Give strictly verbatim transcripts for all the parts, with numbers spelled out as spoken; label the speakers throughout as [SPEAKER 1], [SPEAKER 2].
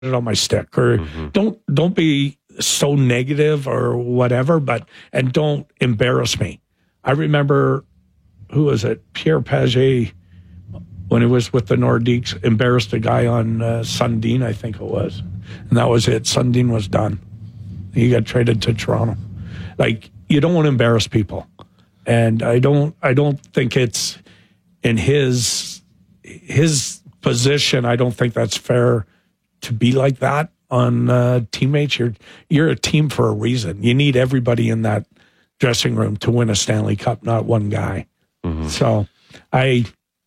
[SPEAKER 1] it on my stick, or mm-hmm. don't don't be so negative or whatever, but and don't embarrass me. I remember, who was it? Pierre Pagé, when he was with the Nordiques, embarrassed a guy on uh, Sundin, I think it was, and that was it. Sundin was done. He got traded to Toronto. Like, you don't want to embarrass people, and I don't. I don't think it's in his his position. I don't think that's fair to be like that on uh, teammates. You're you're a team for a reason. You need everybody in that dressing room to win a Stanley Cup, not one guy. Mm-hmm. So I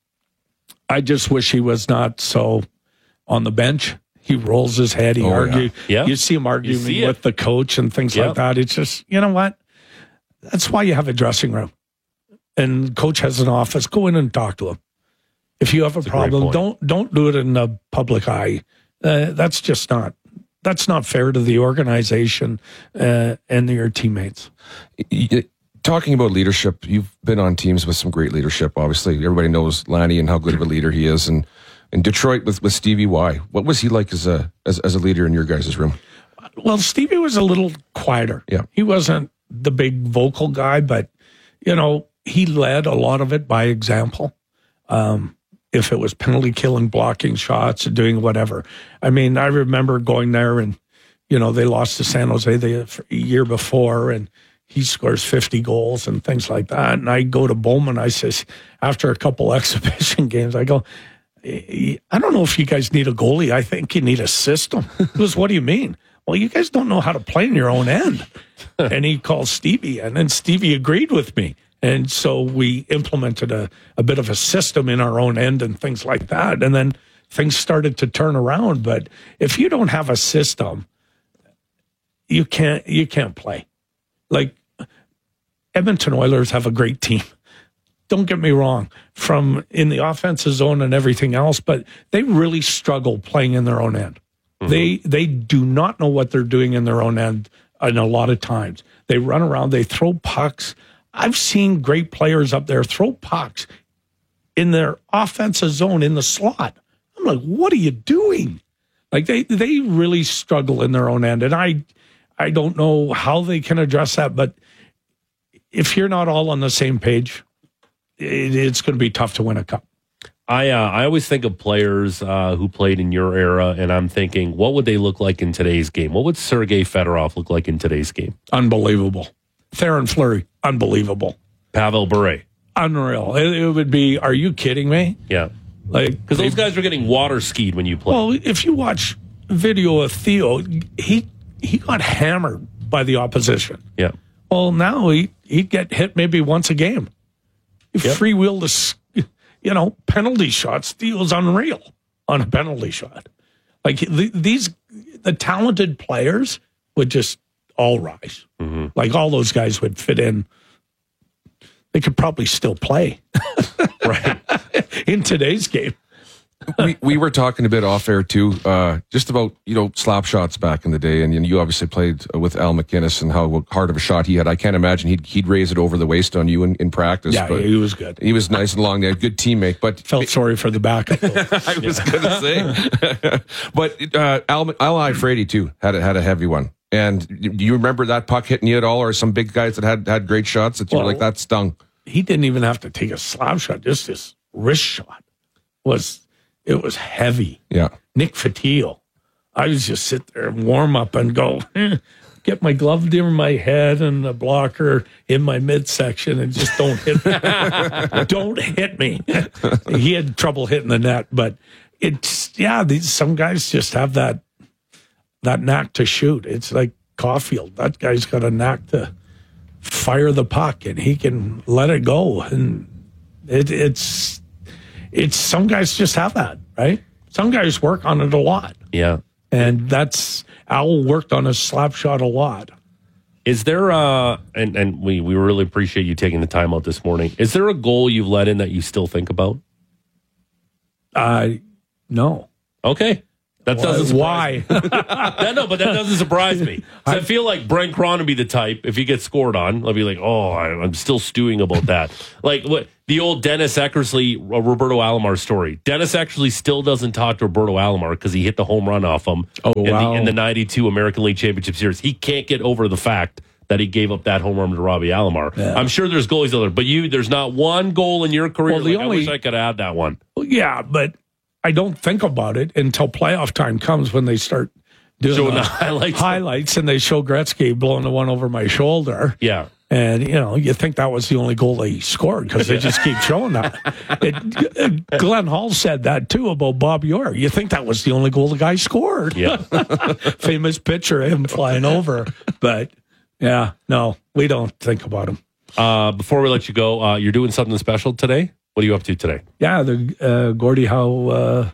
[SPEAKER 1] I just wish he was not so on the bench. He rolls his head. He oh, argues. Yeah. Yeah. You see him arguing see with the coach and things yep. like that. It's just, you know what? That's why you have a dressing room. And coach has an office. Go in and talk to him. If you have a that's problem, a don't don't do it in the public eye. Uh, that's just not that's not fair to the organization uh, and your teammates.
[SPEAKER 2] Talking about leadership, you've been on teams with some great leadership. Obviously, everybody knows Lanny and how good of a leader he is. And in Detroit with, with Stevie Y, what was he like as a as, as a leader in your guys' room?
[SPEAKER 1] Well, Stevie was a little quieter.
[SPEAKER 2] Yeah,
[SPEAKER 1] he wasn't the big vocal guy, but you know, he led a lot of it by example. Um, if it was penalty killing, blocking shots, or doing whatever. I mean, I remember going there and, you know, they lost to San Jose the year before and he scores fifty goals and things like that. And I go to Bowman, I says, after a couple exhibition games, I go, I don't know if you guys need a goalie. I think you need a system. He goes, what do you mean? Well, you guys don't know how to play in your own end. And he called Stevie, and then Stevie agreed with me. And so we implemented a, a bit of a system in our own end and things like that. And then things started to turn around. But if you don't have a system, you can't you can't play. Like, Edmonton Oilers have a great team. Don't get me wrong, from in the offensive zone and everything else, but they really struggle playing in their own end. Mm-hmm. They they do not know what they're doing in their own end, and a lot of times they run around, they throw pucks. I've seen great players up there throw pucks in their offensive zone in the slot. I'm like, what are you doing? Like, they they really struggle in their own end, and I I don't know how they can address that. But if you're not all on the same page, it, it's going to be tough to win a cup.
[SPEAKER 3] I uh, I always think of players uh, who played in your era, and I'm thinking, what would they look like in today's game? What would Sergei Fedorov look like in today's game?
[SPEAKER 1] Unbelievable. Theoren Fleury, unbelievable.
[SPEAKER 3] Pavel Bure,
[SPEAKER 1] unreal. It, it would be, are you kidding me?
[SPEAKER 3] Yeah.
[SPEAKER 1] Like,
[SPEAKER 3] because those guys were getting water skied when you played.
[SPEAKER 1] Well, if you watch video of Theo, he he got hammered by the opposition.
[SPEAKER 3] Yeah.
[SPEAKER 1] Well, now he, he'd get hit maybe once a game.
[SPEAKER 3] Yep.
[SPEAKER 1] Freewheel to, you know, penalty shots. Theo's unreal on a penalty shot. Like, the, these, the talented players would just all rise. Mm-hmm. Like, all those guys would fit in. They could probably still play.
[SPEAKER 3] Right.
[SPEAKER 1] In today's game.
[SPEAKER 2] we we were talking a bit off air too, uh, just about, you know, slap shots back in the day, and, and you obviously played with Al MacInnis and how hard of a shot he had. I can't imagine he'd he'd raise it over the waist on you in, in practice.
[SPEAKER 1] Yeah,
[SPEAKER 2] but
[SPEAKER 1] he was good.
[SPEAKER 2] He was nice and long. They had a good teammate, but
[SPEAKER 1] felt sorry for the backup.
[SPEAKER 2] I was going to say, but uh, Al Al Iafrate too had a, had a heavy one. And do you remember that puck hitting you at all, or some big guys that had had great shots that you well, were like, that stung?
[SPEAKER 1] He didn't even have to take a slap shot; just his wrist shot was. It was heavy.
[SPEAKER 2] Yeah.
[SPEAKER 1] Nick Fotiu. I was just sit there and warm up and go, eh, get my glove near my head and the blocker in my midsection and just don't hit me. Don't hit me. He had trouble hitting the net, but it's, yeah, these, some guys just have that, that knack to shoot. It's like Caulfield. That guy's got a knack to fire the puck and he can let it go. And it, it's, It's some guys just have that, right? Some guys work on it a lot.
[SPEAKER 3] Yeah.
[SPEAKER 1] And that's, Al worked on his slap shot a lot.
[SPEAKER 3] Is there a, and, and we, we really appreciate you taking the time out this morning. Is there a goal you've let in that you still think about?
[SPEAKER 1] Uh, no.
[SPEAKER 3] Okay. That doesn't surprise
[SPEAKER 1] Why?
[SPEAKER 3] me. that, no, but that doesn't surprise me. I feel like Brent Cron would be the type, if he gets scored on, I'll be like, oh, I, I'm still stewing about that. Like what the old Dennis Eckersley, uh, Roberto Alomar story. Dennis actually still doesn't talk to Roberto Alomar because he hit the home run off him
[SPEAKER 1] oh,
[SPEAKER 3] in,
[SPEAKER 1] wow.
[SPEAKER 3] the, in the ninety-two American League Championship Series. He can't get over the fact that he gave up that home run to Robbie Alomar. Yeah. I'm sure there's goalies out there, but you, there's not one goal in your career. Well, the like, only, I wish I could add that one.
[SPEAKER 1] Well, yeah, but I don't think about it until playoff time comes when they start doing
[SPEAKER 3] Showing
[SPEAKER 1] the,
[SPEAKER 3] the highlights.
[SPEAKER 1] highlights and they show Gretzky blowing the one over my shoulder.
[SPEAKER 3] Yeah.
[SPEAKER 1] And, you know, you think that was the only goal they scored because they just keep showing that. It, Glenn Hall said that, too, about Bob Orr. You think that was the only goal the guy scored.
[SPEAKER 3] Yeah.
[SPEAKER 1] Famous picture of him flying over. But, yeah, no, we don't think about him.
[SPEAKER 3] Uh, before we let you go, uh, you're doing something special today? What are you up to today?
[SPEAKER 1] Yeah, the uh, Gordie Howe uh,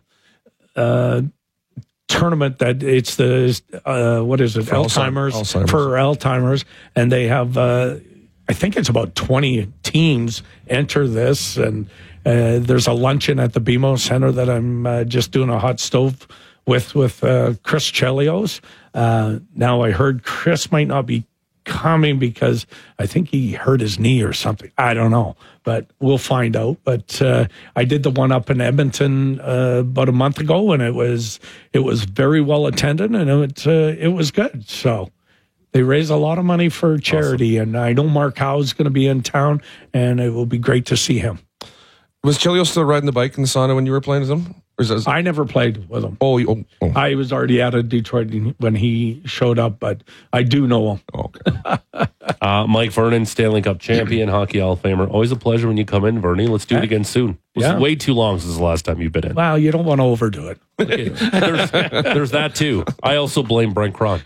[SPEAKER 1] uh, tournament. That it's the uh, what is it?
[SPEAKER 2] For
[SPEAKER 1] Alzheimer's,
[SPEAKER 2] Alzheimer's
[SPEAKER 1] for Alzheimer's, and they have. Uh, I think it's about twenty teams enter this, and uh, there's a luncheon at the B M O Center that I'm uh, just doing a hot stove with with uh, Chris Chelios. Uh, now I heard Chris might not be coming because I think he hurt his knee or something. I don't know, but we'll find out. But uh, I did the one up in Edmonton uh, about a month ago, and it was it was very well attended, and it uh, it was good. So they raise a lot of money for charity, awesome. And I know Mark Howe's going to be in town, and it will be great to see him.
[SPEAKER 2] Was Chelios still riding the bike in the sauna when you were playing with him? Or is that...
[SPEAKER 1] I never played with him.
[SPEAKER 2] Oh, oh, oh,
[SPEAKER 1] I was already out of Detroit when he showed up, but I do know him.
[SPEAKER 2] Oh, okay.
[SPEAKER 3] uh, Mike Vernon, Stanley Cup champion, Hockey Hall of Famer. Always a pleasure when you come in, Vernie. Let's do it again soon. It was
[SPEAKER 1] yeah.
[SPEAKER 3] way too long since the last time you've been in.
[SPEAKER 1] Well, you don't want to overdo it.
[SPEAKER 3] Okay. There's, there's that too. I also blame Brent Cron.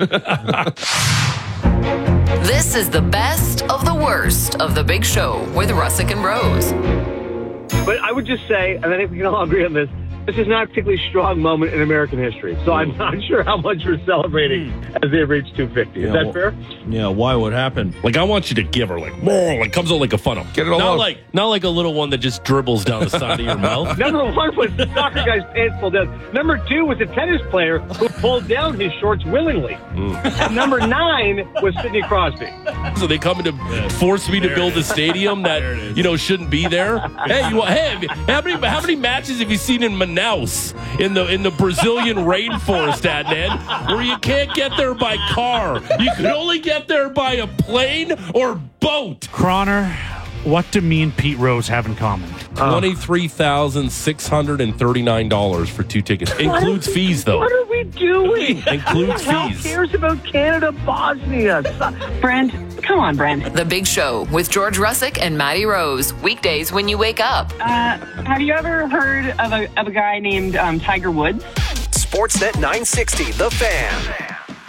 [SPEAKER 4] This is the best of the worst of the Big Show with Russick and Rose.
[SPEAKER 5] But I would just say, and I think we can all agree on this, this is not a particularly strong moment in American history. So I'm not sure how much we're celebrating as they've reached two fifty. Is
[SPEAKER 6] yeah,
[SPEAKER 5] that
[SPEAKER 6] well,
[SPEAKER 5] fair?
[SPEAKER 6] Yeah, why? What happened?
[SPEAKER 3] Like, I want you to give her, like, whoa, like, comes out like a funnel.
[SPEAKER 2] Get it all
[SPEAKER 3] not
[SPEAKER 2] out.
[SPEAKER 3] like Not like a little one that just dribbles down the side of your mouth.
[SPEAKER 5] Number one was the soccer guy's pants pulled down. Number two was the tennis player who pulled down his shorts willingly. Mm. And number nine was Sidney Crosby.
[SPEAKER 3] So they come in to force me to
[SPEAKER 6] There
[SPEAKER 3] build
[SPEAKER 6] it
[SPEAKER 3] a
[SPEAKER 6] is.
[SPEAKER 3] stadium that, you know, shouldn't be there. Hey, you, hey, how many how many matches have you seen in Manaus, in the in the Brazilian rainforest, Adnan, where you can't get there by car? You can only get there by a plane or boat.
[SPEAKER 7] Croner, what do me and Pete Rose have in common?
[SPEAKER 3] Twenty-three thousand six hundred and thirty-nine dollars for two tickets. Includes fees, though.
[SPEAKER 5] What are we doing?
[SPEAKER 3] Includes
[SPEAKER 5] Who the hell
[SPEAKER 3] fees.
[SPEAKER 5] cares about Canada, Bosnia?
[SPEAKER 8] Brent, come on, Brent.
[SPEAKER 4] The Big Show with George Russick and Maddie Rose. Weekdays when you wake up.
[SPEAKER 8] Uh, have you ever heard of a, of a guy named um, Tiger Woods?
[SPEAKER 9] Sportsnet nine sixty, The Fan.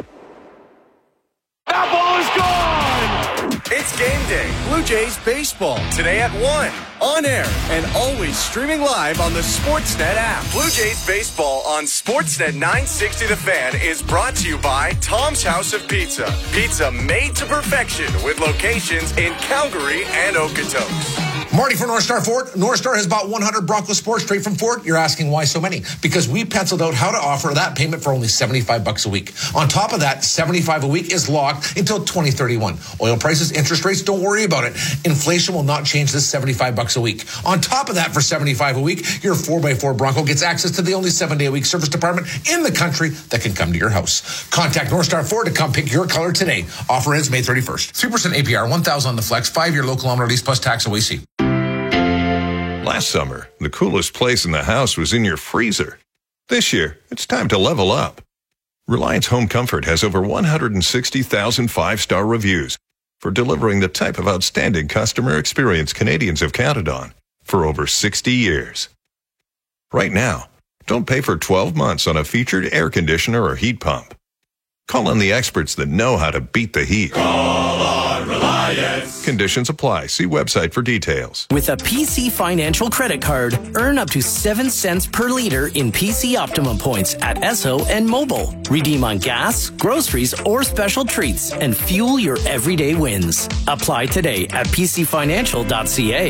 [SPEAKER 5] That ball is gone!
[SPEAKER 9] It's game day. Blue Jays baseball. Today at one. On air and always streaming live on the Sportsnet app. Blue Jays baseball on Sportsnet nine sixty The Fan is brought to you by Tom's House of Pizza. Pizza made to perfection with locations in Calgary and Okotoks.
[SPEAKER 10] Marty for North Star Ford. North Star has bought one hundred Bronco Sports straight from Ford. You're asking why so many? Because we penciled out how to offer that payment for only seventy-five bucks a week. On top of that, seventy-five a week is locked until twenty thirty-one. Oil prices, interest rates, don't worry about it. Inflation will not change this seventy-five bucks a week. On top of that, for seventy-five a week, your four by four Bronco gets access to the only seven day a week service department in the country that can come to your house. Contact North Star Ford to come pick your color today. Offer ends May thirty-first. three percent A P R, one thousand on the flex, five year low kilometer lease plus tax O A C.
[SPEAKER 11] Last summer, the coolest place in the house was in your freezer. This year, it's time to level up. Reliance Home Comfort has over one hundred sixty thousand five-star reviews for delivering the type of outstanding customer experience Canadians have counted on for over sixty years. Right now, don't pay for twelve months on a featured air conditioner or heat pump. Call on the experts that know how to beat the heat.
[SPEAKER 12] Call on Reliance.
[SPEAKER 11] Conditions apply. See website for details.
[SPEAKER 13] With a P C Financial credit card, earn up to seven cents per liter in P C Optimum points at Esso and Mobile. Redeem on gas, groceries, or special treats and fuel your everyday wins. Apply today at p c financial dot c a.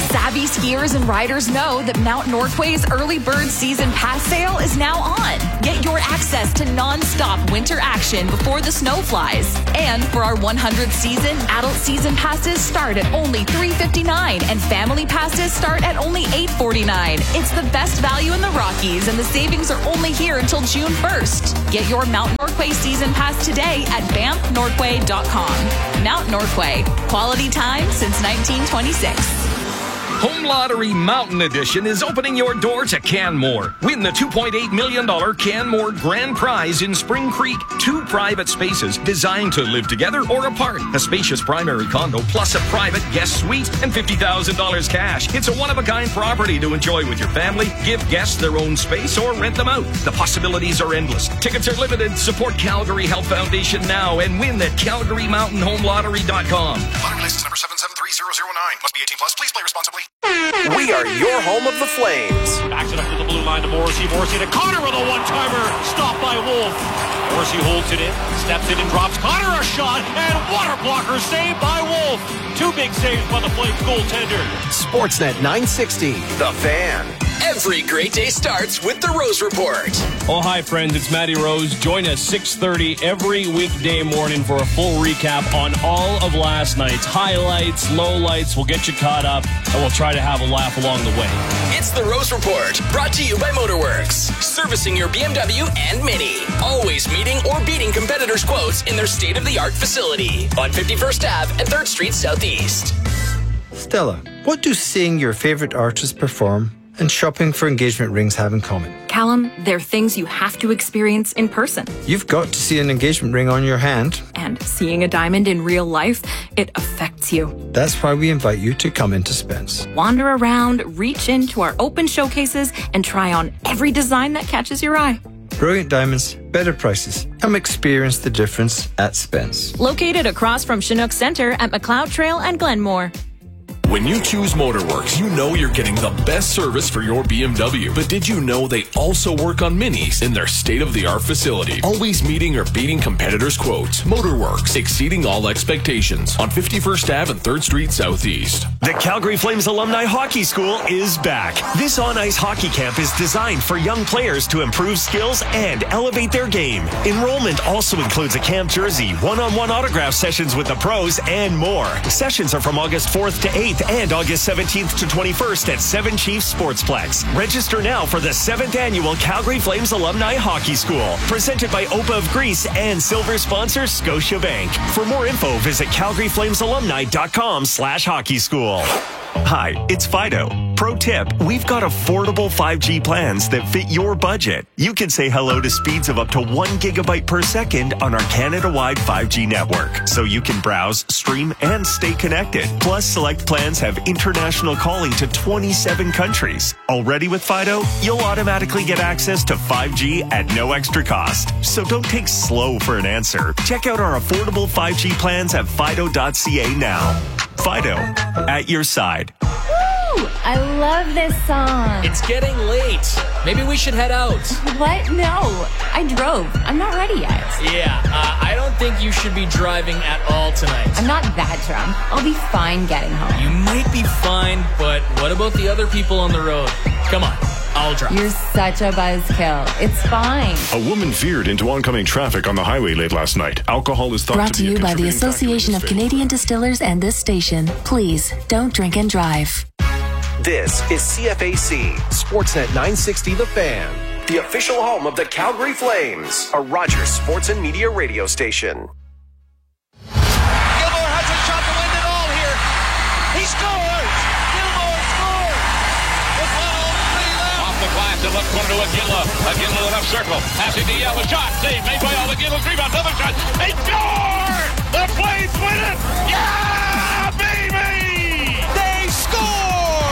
[SPEAKER 6] Savvy skiers and riders know that Mount Norquay's early bird season pass sale is now on. Get your access to non-stop winter action before the snow flies. And for our one hundredth season, adult season passes start at only three dollars and fifty-nine cents and family passes start at only eight dollars and forty-nine cents. It's the best value in the Rockies, and the savings are only here until June first. Get your Mount Norquay season pass today at banff norquay dot com. Mount Norquay, quality time since nineteen twenty-six.
[SPEAKER 14] Home Lottery Mountain Edition is opening your door to Canmore. Win the two point eight million dollars Canmore Grand Prize in Spring Creek. Two private spaces designed to live together or apart. A spacious primary condo plus a private guest suite and fifty thousand dollars cash. It's a one-of-a-kind property to enjoy with your family. Give guests their own space or rent them out. The possibilities are endless. Tickets are limited. Support Calgary Health Foundation now and win at calgary mountain home lottery dot com.
[SPEAKER 15] Lottery license number seven seven three zero zero nine. Must be eighteen plus. Please play responsibly.
[SPEAKER 9] We are your home of the Flames.
[SPEAKER 16] Backs it up to the blue line to Morrissey. Morrissey to Connor with a one-timer. Stopped by Wolf. Morrissey holds it in. Steps in and drops Connor a shot. And water blocker saved by Wolf. Two big saves by the Flames goaltender.
[SPEAKER 9] Sportsnet nine sixty, The Fan.
[SPEAKER 13] Every great day starts with the Rose Report.
[SPEAKER 17] Oh, hi, friends. It's Matty Rose. Join us six thirty every weekday morning for a full recap on all of last night's highlights, lowlights. We'll get you caught up, and we'll try to have a laugh along the way.
[SPEAKER 13] It's the Rose Report, brought to you by Motorworks. Servicing your B M W and Mini. Always meeting or beating competitors' quotes in their state-of-the-art facility on fifty-first Avenue and third Street Southeast.
[SPEAKER 18] Stella, what do seeing your favorite artist perform and shopping for engagement rings have in common?
[SPEAKER 19] Callum, they're things you have to experience in person.
[SPEAKER 18] You've got to see an engagement ring on your hand.
[SPEAKER 19] And seeing a diamond in real life, it affects you.
[SPEAKER 18] That's why we invite you to come into Spence.
[SPEAKER 19] Wander around, reach into our open showcases, and try on every design that catches your eye.
[SPEAKER 18] Brilliant diamonds, better prices. Come experience the difference at Spence.
[SPEAKER 19] Located across from Chinook Center at McLeod Trail and Glenmore.
[SPEAKER 20] When you choose Motorworks, you know you're getting the best service for your B M W. But did you know they also work on Minis in their state-of-the-art facility? Always meeting or beating competitors' quotes. Motorworks, exceeding all expectations on fifty-first Avenue and third Street Southeast.
[SPEAKER 21] The Calgary Flames Alumni Hockey School is back. This on-ice hockey camp is designed for young players to improve skills and elevate their game. Enrollment also includes a camp jersey, one-on-one autograph sessions with the pros, and more. Sessions are from August fourth to eighth and August seventeenth to twenty-first at Seven Chiefs Sportsplex. Register now for the seventh Annual Calgary Flames Alumni Hockey School, presented by O P A of Greece and silver sponsor Scotiabank. For more info, visit calgary flames alumni dot com slash hockey school. Hi, it's Fido. Pro tip, we've got affordable five G plans that fit your budget. You can say hello to speeds of up to one gigabyte per second on our Canada-wide five G network, so you can browse, stream, and stay connected. Plus, select plans have international calling to twenty-seven countries. Already with Fido, you'll automatically get access to five G at no extra cost. So don't take slow for an answer. Check out our affordable five G plans at fido dot c a now. Fido, at your side.
[SPEAKER 22] Woo! I love this song.
[SPEAKER 23] It's getting late. Maybe we should head out.
[SPEAKER 22] What? No. I drove. I'm not ready yet.
[SPEAKER 23] Yeah, uh, I don't think you should be driving at all tonight.
[SPEAKER 22] I'm not that drunk. I'll be fine getting home.
[SPEAKER 23] You might be fine, but what about the other people on the road? Come on. I'll drive.
[SPEAKER 22] You're such a buzzkill. It's fine.
[SPEAKER 24] A woman veered into oncoming traffic on the highway late last night. Alcohol is thought
[SPEAKER 25] Brought
[SPEAKER 24] to be
[SPEAKER 25] to you
[SPEAKER 24] a
[SPEAKER 25] by the
[SPEAKER 24] contributing
[SPEAKER 25] Association of Canadian Distillers and this station. Please, don't drink and drive.
[SPEAKER 9] This is C F A C, Sportsnet nine sixty The Fan, the official home of the Calgary Flames, a Rogers Sports and Media radio station.
[SPEAKER 26] Gilmore has a shot to win it all here. He scores! Gilmore scores! With one oh three left.
[SPEAKER 27] Off the glass, the left corner to Aguila. Aguila left circle. Passing to Yellow. Shot. Save made by all. Aguila. Rebound. Another shot. They score! The Flames win it! Yeah, baby!
[SPEAKER 26] They score!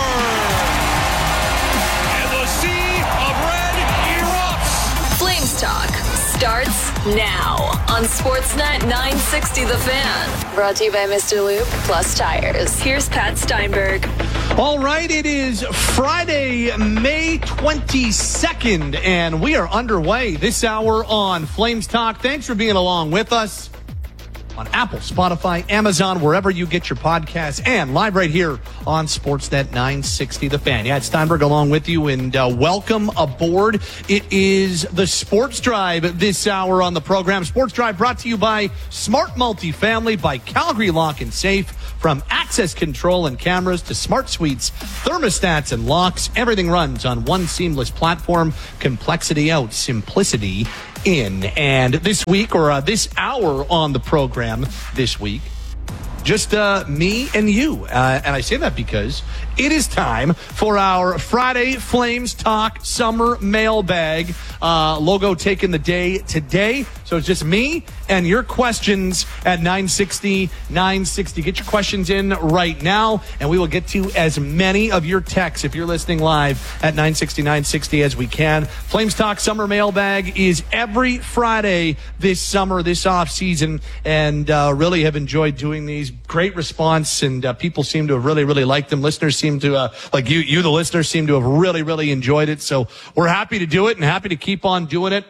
[SPEAKER 26] And the sea of red erupts.
[SPEAKER 4] Flames Talk starts now on Sportsnet nine sixty The Fan. Brought to you by Mister Lube Plus Tires. Here's Pat Steinberg.
[SPEAKER 28] All right, it is Friday, May twenty-second, and we are underway this hour on Flames Talk. Thanks for being along with us. on Apple, Spotify, Amazon, wherever you get your podcasts, and live right here on Sportsnet nine sixty The Fan. Yeah, it's Steinberg along with you, and uh, welcome aboard. It is the Sports Drive this hour on the program. Sports Drive brought to you by Smart Multifamily, by Calgary Lock and Safe. From access control and cameras to smart suites, thermostats and locks, everything runs on one seamless platform. Complexity out, simplicity in. And this week, or uh, this hour on the program this week, just uh, me and you. Uh, and I say that because it is time for our Friday Flames Talk Summer Mailbag. Uh, logo taking the day today. So it's just me and your questions at nine sixty, nine sixty. Get your questions in right now, and we will get to as many of your texts if you're listening live at nine sixty, nine sixty as we can. Flames Talk Summer Mailbag is every Friday this summer, this off season, and uh, really have enjoyed doing these. Great response, and uh, people seem to have really, really liked them. Listeners seem to, uh, like you, you, the listeners, seem to have really, really enjoyed it. So we're happy to do it and happy to keep on doing it.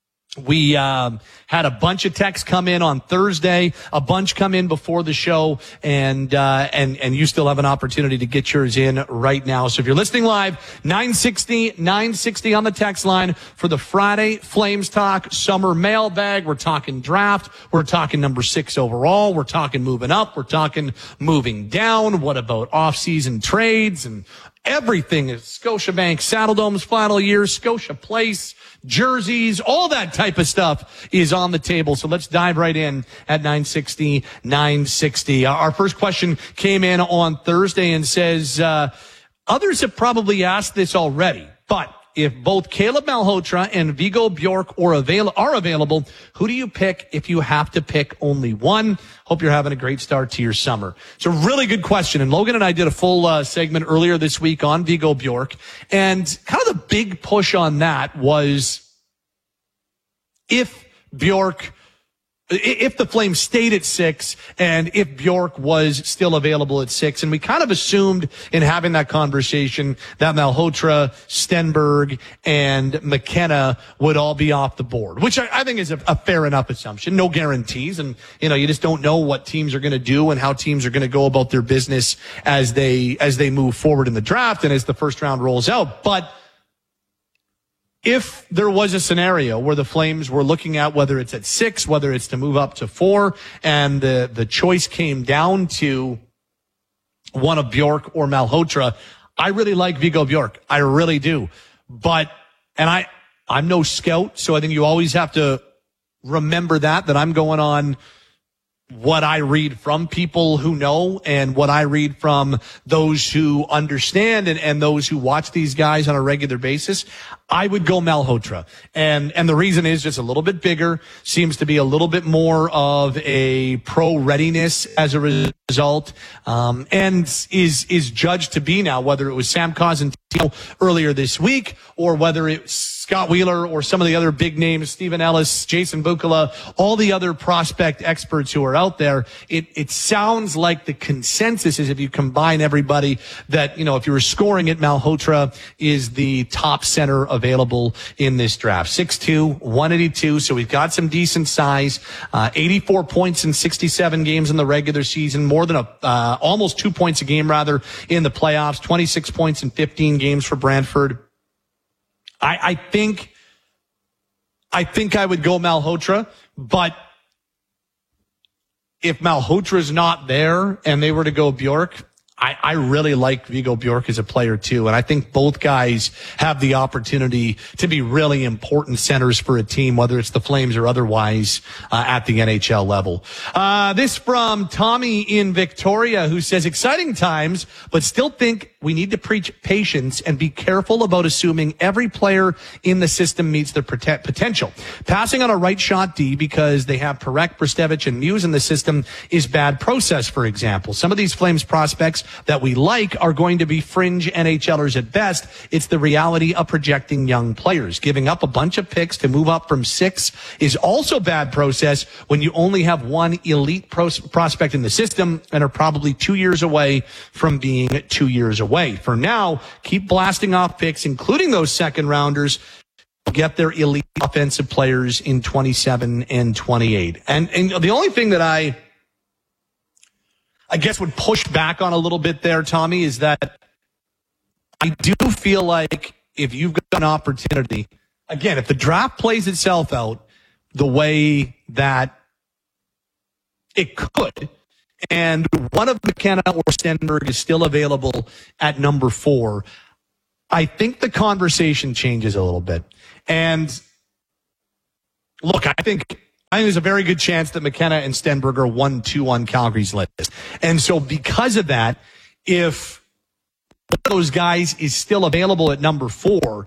[SPEAKER 28] We um, had a bunch of texts come in on Thursday, a bunch come in before the show, and uh, and and you still have an opportunity to get yours in right now. So if you're listening live, nine sixty, nine sixty on the text line for the Friday Flames Talk Summer Mailbag. We're talking draft. We're talking number six overall. We're talking moving up. We're talking moving down. What about off-season trades and everything? Scotiabank, Saddle Domes, final year, Scotia Place, jerseys, all that type of stuff is on the table. So let's dive right in at nine sixty, nine sixty. Our first question came in on Thursday and says, uh, others have probably asked this already, but if both Caleb Malhotra and Viggo Bjork are, avail- are available, who do you pick if you have to pick only one? Hope you're having a great start to your summer. It's a really good question. And Logan and I did a full uh, segment earlier this week on Viggo Bjork. And kind of the big push on that was if Bjork, if the Flames stayed at six and if Bjork was still available at six. And we kind of assumed in having that conversation that Malhotra, Stenberg, and McKenna would all be off the board, which I, I think is a, a fair enough assumption. No guarantees. And, you know, you just don't know what teams are going to do and how teams are going to go about their business as they, as they move forward in the draft and as the first round rolls out. But if there was a scenario where the Flames were looking at whether it's at six, whether it's to move up to four, and the, the choice came down to one of Bjork or Malhotra, I really like Viggo Bjork. I really do. But, and I, I'm no scout, so I think you always have to remember that, that I'm going on what I read from people who know and what I read from those who understand and, and those who watch these guys on a regular basis. I would go Malhotra. And, and the reason is just a little bit bigger, seems to be a little bit more of a pro readiness as a result, um, and is, is judged to be now, whether it was Sam Cosentino earlier this week or whether it's Scott Wheeler or some of the other big names, Stephen Ellis, Jason Bukala, all the other prospect experts who are out there. It, it sounds like the consensus is, if you combine everybody, that, you know, if you were scoring it, Malhotra is the top center available in this draft. six two, one eighty-two. So we've got some decent size, uh, eighty-four points in sixty-seven games in the regular season, more than a, uh, almost two points a game rather in the playoffs, twenty-six points in fifteen games for Brantford. I, I think, I think I would go Malhotra, but if Malhotra's not there and they were to go Bjork, I, I really like Viggo Bjork as a player too. And I think both guys have the opportunity to be really important centers for a team, whether it's the Flames or otherwise, uh, at the N H L level. Uh, this from Tommy in Victoria, who says, exciting times, but still think we need to preach patience and be careful about assuming every player in the system meets their potential. Passing on a right shot D because they have Parekh, Brestevich, and Muse in the system is bad process, for example. Some of these Flames prospects that we like are going to be fringe NHLers at best. It's the reality of projecting young players. Giving up a bunch of picks to move up from six is also bad process when you only have one elite pros- prospect in the system and are probably two years away from being two years away. For now, keep blasting off picks, including those second rounders. get their elite offensive players in twenty-seven and twenty-eight. And, and the only thing that I, I guess would push back on a little bit there, Tommy, is that I do feel like if you've got an opportunity, again, if the draft plays itself out the way that it could, and one of McKenna or Stenberg is still available at number four, I think the conversation changes a little bit. And look, I think I think there's a very good chance that McKenna and Stenberg are one, two on Calgary's list. And so because of that, if one of those guys is still available at number four,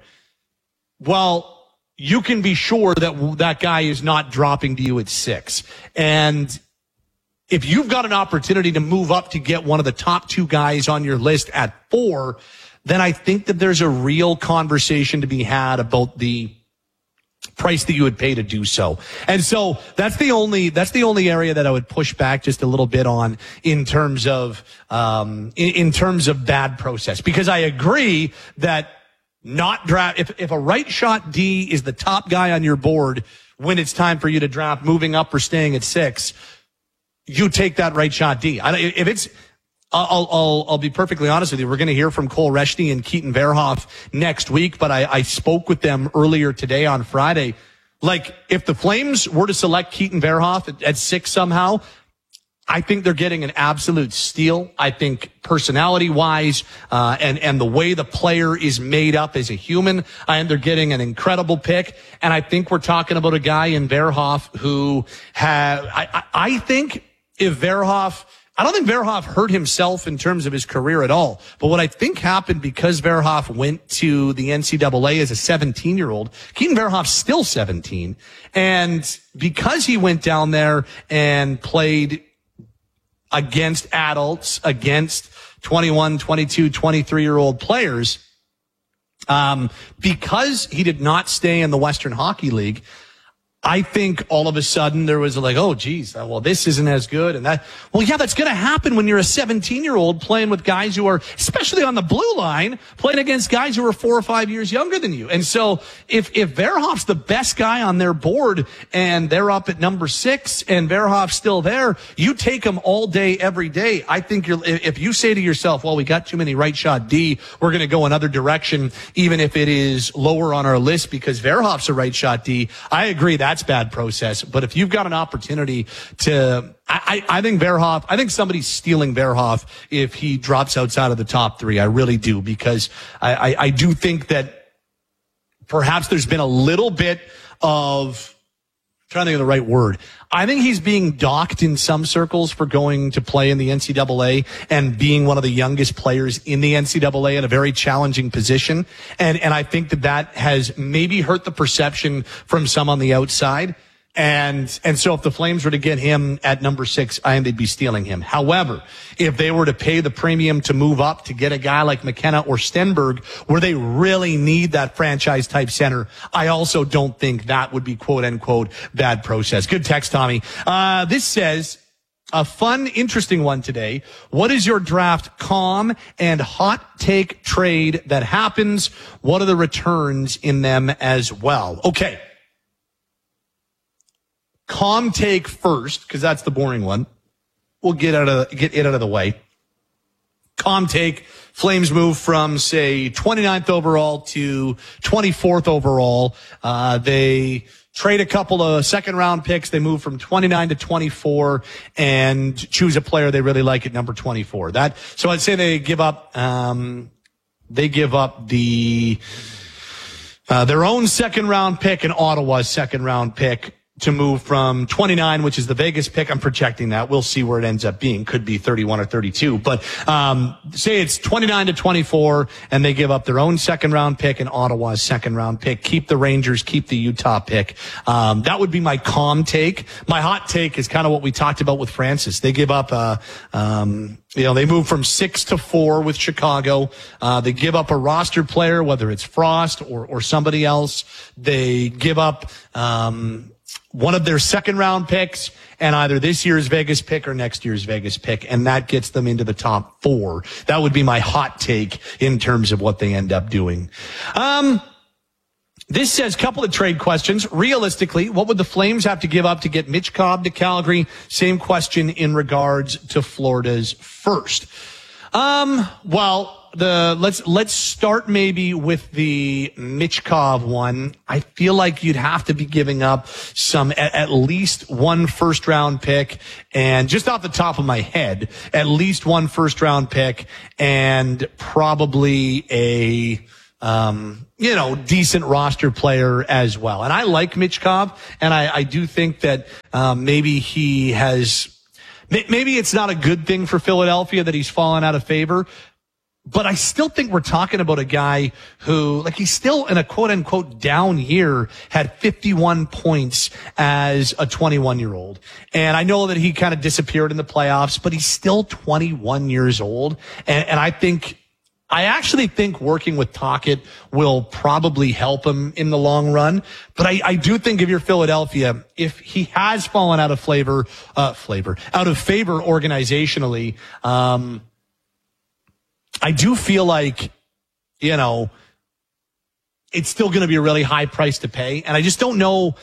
[SPEAKER 28] well, you can be sure that that guy is not dropping to you at six. And if you've got an opportunity to move up to get one of the top two guys on your list at four, then I think that there's a real conversation to be had about the price that you would pay to do so. And so that's the only, that's the only area that I would push back just a little bit on in terms of, um, in, in terms of bad process, because I agree that not draft, if, if a right shot D is the top guy on your board when it's time for you to draft, moving up or staying at six, you take that right shot D. I, if it's, I'll, I'll, I'll be perfectly honest with you. We're going to hear from Cole Reschny and Keaton Verhoff next week, but I, I spoke with them earlier today on Friday. Like, if the Flames were to select Keaton Verhoff at, at six somehow, I think they're getting an absolute steal. I think personality-wise, uh, and, and the way the player is made up as a human, I think they're getting an incredible pick. And I think we're talking about a guy in Verhoff who have, I, I, I think if Verhoff, I don't think Verhoff hurt himself in terms of his career at all. But what I think happened because Verhoff went to the N C double A as a seventeen-year-old, Keaton Verhoff's still seventeen. And because he went down there and played against adults, against twenty-one, twenty-two, twenty-three-year-old players, um, because he did not stay in the Western Hockey League, I think all of a sudden there was like, oh, geez, well, this isn't as good. And that, well, yeah, that's going to happen when you're a seventeen-year-old playing with guys who are, especially on the blue line, playing against guys who are four or five years younger than you. And so if, if Verhoff's the best guy on their board and they're up at number six and Verhoff's still there, you take him all day, every day. I think you're, if you say to yourself, well, we got too many right shot D, we're going to go another direction, even if it is lower on our list because Verhoff's a right shot D. I agree that that's bad process. But if you've got an opportunity to, I, I, I think Verhoff, I think somebody's stealing Verhoff if he drops outside of the top three. I really do, because I, I, I do think that perhaps there's been a little bit of, I'm trying to think of the right word. I think he's being docked in some circles for going to play in the N C double A and being one of the youngest players in the N C double A in a very challenging position. And, and I think that that has maybe hurt the perception from some on the outside. And, and so if the Flames were to get him at number six, I think they'd be stealing him. However, if they were to pay the premium to move up to get a guy like McKenna or Stenberg, where they really need that franchise type center, I also don't think that would be quote unquote bad process. Good text, Tommy. Uh, this says, a fun, interesting one today. What is your draft calm and hot take trade that happens? What are the returns in them as well? Okay. Calm take first, because that's the boring one. We'll get out of get it out of the way. Calm take: Flames move from, say, twenty-ninth overall to twenty-fourth overall. Uh, they trade a couple of second round picks. They move from twenty-nine to twenty-four and choose a player they really like at number twenty-four. That so I'd say they give up. Um, they give up the uh, their own second round pick and Ottawa's second round pick to move from twenty-nine, which is the Vegas pick. I'm projecting that. We'll see where it ends up being. Could be thirty-one or thirty-two. But um say it's twenty-nine to twenty-four, and they give up their own second round pick and Ottawa's second round pick. Keep the Rangers, keep the Utah pick. Um that would be my calm take. My hot take is kind of what we talked about with Francis. They give up uh um You know, they move from six to four with Chicago. Uh, they give up a roster player, whether it's Frost or, or somebody else. They give up, um, one of their second round picks and either this year's Vegas pick or next year's Vegas pick. And that gets them into the top four. That would be my hot take in terms of what they end up doing. Um, This says, couple of trade questions. Realistically, what would the Flames have to give up to get Mitch Cobb to Calgary? Same question in regards to Florida's first. Um, well, the, let's, let's start maybe with the Michkov one. I feel like you'd have to be giving up some, at, at least one first round pick, and just off the top of my head, at least one first round pick and probably a, um, you know, decent roster player as well. And I like Michkov, and I, I do think that, um, maybe he has, maybe it's not a good thing for Philadelphia that he's fallen out of favor. But I still think we're talking about a guy who, like, he's still in a quote-unquote down year, had fifty-one points as a twenty-one-year-old. And I know that he kind of disappeared in the playoffs, but he's still twenty-one years old. And, and I think, I actually think working with Tocchet will probably help him in the long run. But I, I do think if you're Philadelphia, if he has fallen out of flavor, uh, flavor, out of favor organizationally, um, I do feel like, you know, it's still going to be a really high price to pay. And I just don't know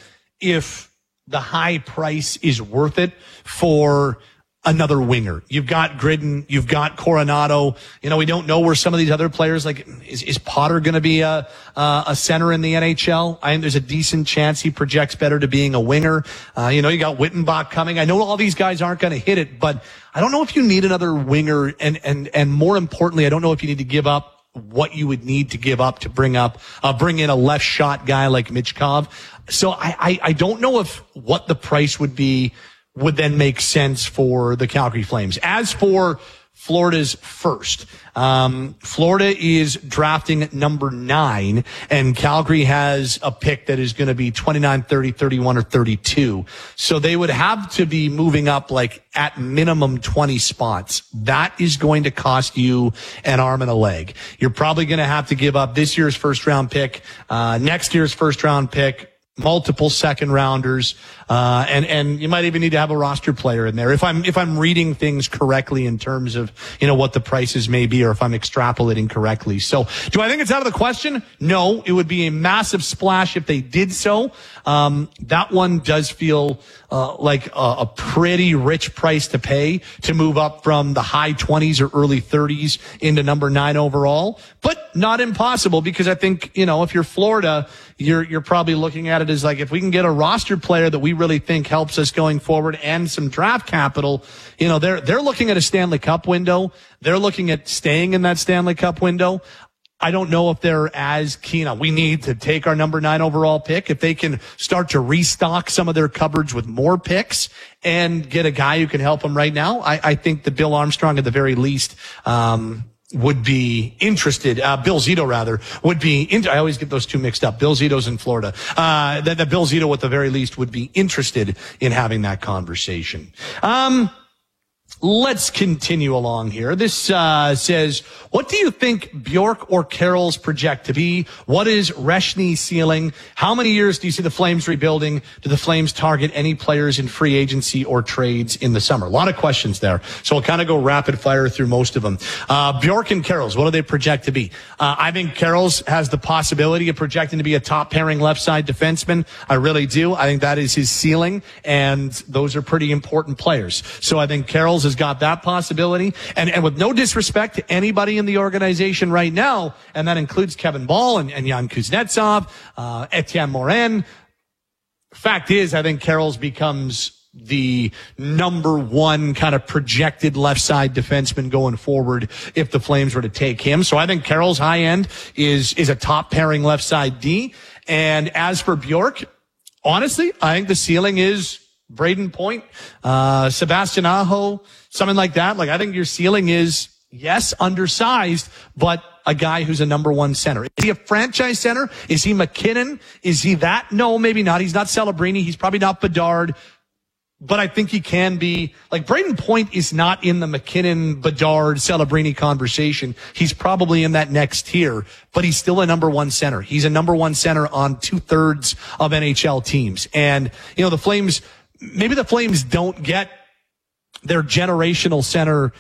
[SPEAKER 28] if the high price is worth it for another winger. You've got Gridden, you've got Coronado. You know, we don't know where some of these other players, like, is, is Potter going to be a, uh, a center in the N H L? I think there's a decent chance he projects better to being a winger. Uh, you know, you got Wittenbach coming. I know all these guys aren't going to hit it, but I don't know if you need another winger. And, and, and more importantly, I don't know if you need to give up what you would need to give up to bring up, uh, bring in a left shot guy like Michkov. So I, I, I don't know if what the price would be would then make sense for the Calgary Flames. As for Florida's first, um, Florida is drafting at number nine, and Calgary has a pick that is going to be twenty-nine, thirty, thirty-one, or thirty-two. So they would have to be moving up like at minimum twenty spots. That is going to cost you an arm and a leg. You're probably going to have to give up this year's first round pick, uh, next year's first round pick, multiple second rounders, uh, and, and you might even need to have a roster player in there. If I'm, if I'm reading things correctly in terms of, you know, what the prices may be, or if I'm extrapolating correctly. So do I think it's out of the question? No, it would be a massive splash if they did so. Um, that one does feel, uh, like a, a pretty rich price to pay to move up from the high twenties or early thirties into number nine overall, but not impossible, because I think, you know, if you're Florida, you're, you're probably looking at it as like, if we can get a roster player that we really think helps us going forward and some draft capital, you know, they're, they're looking at a Stanley Cup window. They're looking at staying in that Stanley Cup window. I don't know if they're as keen on, we need to take our number nine overall pick. If they can start to restock some of their cupboards with more picks and get a guy who can help them right now, I, I think that Bill Armstrong at the very least, um, would be interested, uh, Bill Zito rather, would be, in, I always get those two mixed up. Bill Zito's in Florida. Uh, that, that Bill Zito at the very least would be interested in having that conversation. Um, Let's continue along here. This uh says, what do you think Bjork or Carroll's project to be? What is Reshny's ceiling? How many years do you see the Flames rebuilding? Do the Flames target any players in free agency or trades in the summer? A lot of questions there. So I'll kind of go rapid fire through most of them. Uh Bjork and Carroll's, what do they project to be? Uh I think Carroll's has the possibility of projecting to be a top pairing left side defenseman. I really do. I think that is his ceiling, and those are pretty important players. So I think Carroll's has got that possibility. And, and with no disrespect to anybody in the organization right now, and that includes Kevin Ball and, and Jan Kuznetsov, uh, Etienne Morin. Fact is, I think Carroll's becomes the number one kind of projected left side defenseman going forward if the Flames were to take him. So I think Carroll's high end is, is a top pairing left side D. And as for Bjork, honestly, I think the ceiling is Braden Point, uh, Sebastian Aho, something like that. Like, I think your ceiling is, yes, undersized, but a guy who's a number one center. Is he a franchise center? Is he McKinnon? Is he that? No, maybe not. He's not Celebrini. He's probably not Bedard. But I think he can be, like, Braden Point is not in the McKinnon, Bedard, Celebrini conversation. He's probably in that next tier, but he's still a number one center. He's a number one center on two thirds of N H L teams. And, you know, the Flames, maybe the Flames don't get their generational center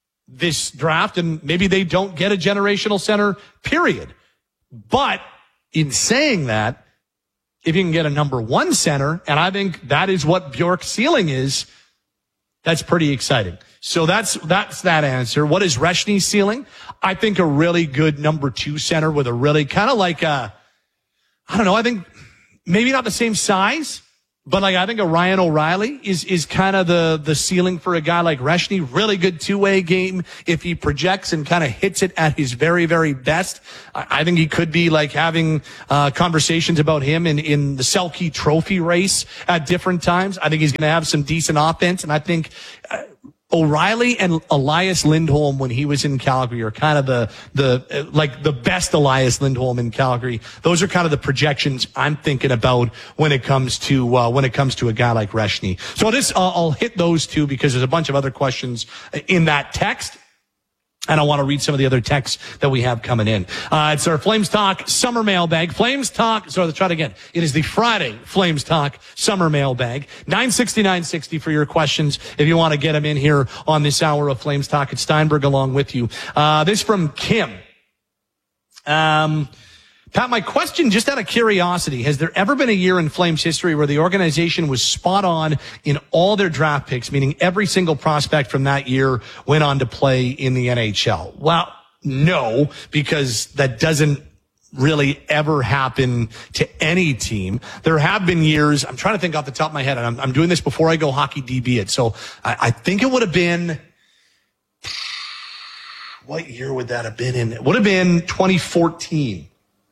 [SPEAKER 28] this draft, and maybe they don't get a generational center, period. But in saying that, if you can get a number one center, and I think that is what Bjork's ceiling is, that's pretty exciting. So that's, that's that answer. What is Reshny's ceiling? I think a really good number two center with a really kind of like a, I don't know, I think maybe not the same size, but like I think a Ryan O'Reilly is, is kind of the, the ceiling for a guy like Reshny. Really good two-way game. If he projects and kind of hits it at his very, very best, I, I think he could be like having, uh, conversations about him in, in the Selke Trophy race at different times. I think he's going to have some decent offense. And I think, uh, O'Reilly and Elias Lindholm when he was in Calgary are kind of the, the, uh, like the best Elias Lindholm in Calgary. Those are kind of the projections I'm thinking about when it comes to, uh, when it comes to a guy like Reshny. So this, uh, I'll hit those two because there's a bunch of other questions in that text. And I want to read some of the other texts that we have coming in. Uh, it's our Flames Talk Summer Mailbag. Flames Talk, sorry, let's try it again. It is the Friday Flames Talk Summer Mailbag. nine sixty, nine sixty for your questions if you want to get them in here on this hour of Flames Talk. It's Steinberg along with you. Uh, this from Kim. Um, Pat, my question, just out of curiosity, has there ever been a year in Flames history where the organization was spot on in all their draft picks, meaning every single prospect from that year went on to play in the N H L? Well, no, because that doesn't really ever happen to any team. There have been years, I'm trying to think off the top of my head, and I'm, I'm doing this before I go hockey D B it. So I, I think it would have been, what year would that have been in? It would have been twenty fourteen.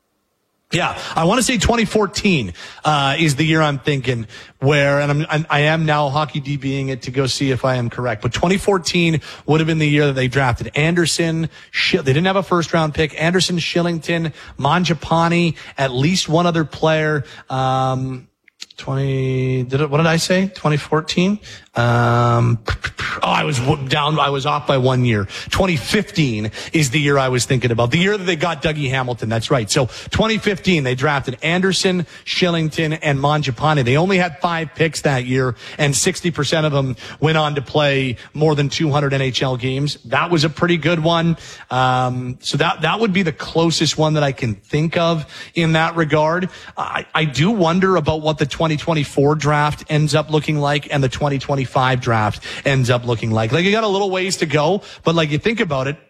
[SPEAKER 28] Yeah, I want to say twenty fourteen uh is the year I'm thinking where, and I'm, I'm I am now hockey DBing it to go see if I am correct. But twenty fourteen would have been the year that they drafted Anderson. They didn't have a first round pick. Anderson, Shillington, Mangiapane, at least one other player. Um, twenty. Did it? What did I say? twenty fourteen. Um, oh, I was down. I was off by one year. twenty fifteen is the year I was thinking about. The year that they got Dougie Hamilton. That's right. So twenty fifteen, they drafted Anderson, Shillington, and Mangiapane. They only had five picks that year, and sixty percent of them went on to play more than two hundred N H L games. That was a pretty good one. Um, so that, that would be the closest one that I can think of in that regard. I, I do wonder about what the twenty twenty-four draft ends up looking like and the twenty twenty-five draft ends up looking like. Like, you got a little ways to go, but like, you think about it,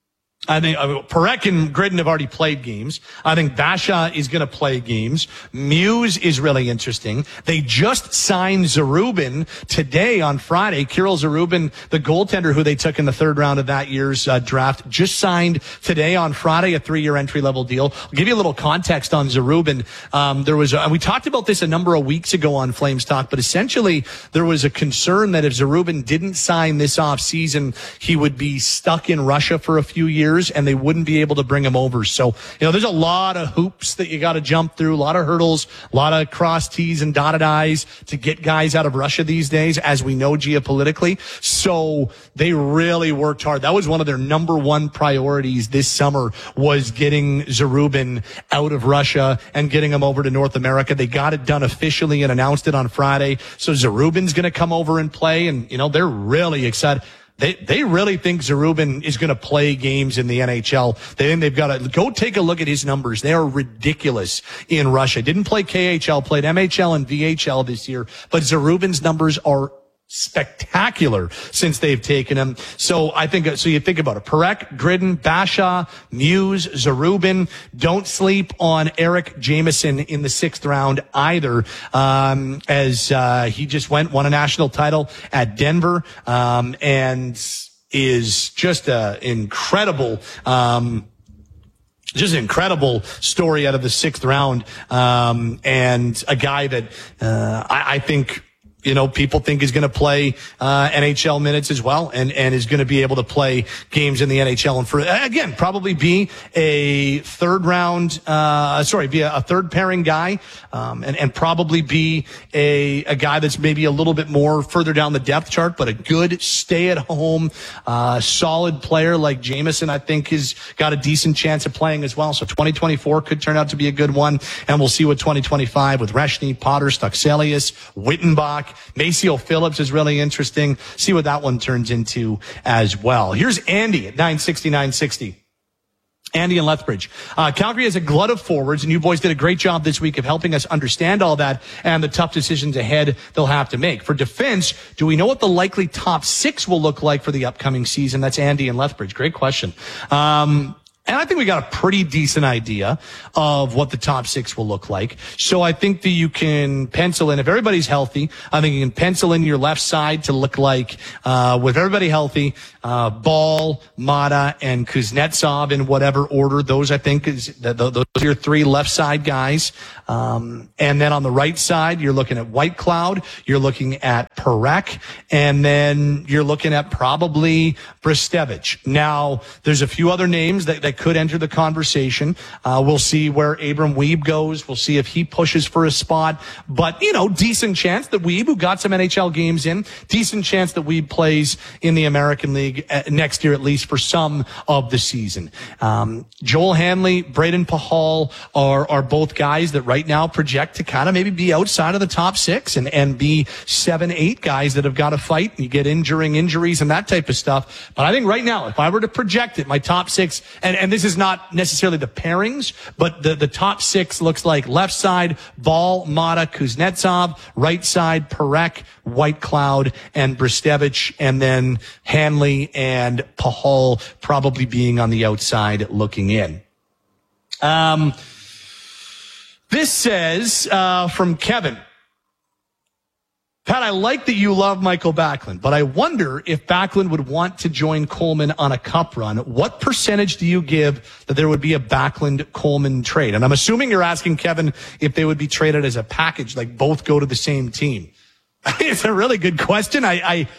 [SPEAKER 28] I think uh, Parekh and Gridden have already played games. I think Basha is going to play games. Muse is really interesting. They just signed Zarubin today on Friday. Kirill Zarubin, the goaltender who they took in the third round of that year's uh, draft, just signed today on Friday a three-year entry-level deal. I'll give you a little context on Zarubin. Um, there was, a, we talked about this a number of weeks ago on Flames Talk, but essentially there was a concern that if Zarubin didn't sign this offseason, he would be stuck in Russia for a few years. And they wouldn't be able to bring him over. So, you know, there's a lot of hoops that you got to jump through, a lot of hurdles, a lot of cross T's and dotted I's to get guys out of Russia these days, as we know geopolitically. So they really worked hard. That was one of their number one priorities this summer, was getting Zarubin out of Russia and getting him over to North America. They got it done officially and announced it on Friday. So Zarubin's going to come over and play, and, you know, they're really excited. They, they really think Zarubin is going to play games in the N H L. They think they've got to go take a look at his numbers. They are ridiculous in Russia. Didn't play K H L, played M H L and V H L this year, but Zarubin's numbers are spectacular since they've taken him. So I think, so you think about it. Parekh, Gridden, Basha, Muse, Zarubin. Don't sleep on Eric Jameson in the sixth round either. Um, as, uh, he just went, won a national title at Denver, um, and is just a incredible, um, just an incredible story out of the sixth round. Um, and a guy that, uh, I, I think, you know, people think is going to play uh N H L minutes as well, and and is going to be able to play games in the N H L, and for again probably be a third round uh sorry be a, a third pairing guy, um and and probably be a a guy that's maybe a little bit more further down the depth chart, but a good stay at home uh solid player like Jameson, I think, has got a decent chance of playing as well. So twenty twenty-four could turn out to be a good one, and we'll see what twenty twenty-five with Reshny, Potter, Stuxelius, Wittenbach, Maceo Phillips is really interesting. See what that one turns into as well. Here's Andy at nine sixty, nine sixty. Andy and Lethbridge. Uh, Calgary has a glut of forwards, and you boys did a great job this week of helping us understand all that and the tough decisions ahead they'll have to make. For defense, do we know what the likely top six will look like for the upcoming season? That's Andy and Lethbridge. Great question. Um, And I think we got a pretty decent idea of what the top six will look like. So I think that you can pencil in, if everybody's healthy, I think you can pencil in your left side to look like, uh, with everybody healthy, uh, Ball, Mata, and Kuznetsov in whatever order. Those, I think, is, those are your three left side guys. Um, and then on the right side, you're looking at White Cloud, you're looking at Parekh, and then you're looking at probably Bristevich. Now, there's a few other names that, that could enter the conversation. Uh, we'll see where Abram Wiebe goes. We'll see if he pushes for a spot. But, you know, decent chance that Wiebe, who got some N H L games in, decent chance that Wiebe plays in the American League uh, next year, at least for some of the season. Um, Joel Hanley, Braden Pahal are, are both guys that right now project to kind of maybe be outside of the top six and, and be seven, eight guys that have got to fight, and you get injuring injuries and that type of stuff. But I think right now, if I were to project it, my top six, and, and this is not necessarily the pairings, but the, the top six looks like left side, Ball, Mata, Kuznetsov, right side, Parekh, White Cloud, and Bristevich, and then Hanley and Pahal probably being on the outside looking in. Um, this says, uh, from Kevin, Pat, I like that you love Michael Backlund, but I wonder if Backlund would want to join Coleman on a cup run. What percentage do you give that there would be a Backlund-Coleman trade? And I'm assuming you're asking, Kevin, if they would be traded as a package, like both go to the same team. It's a really good question. I, I,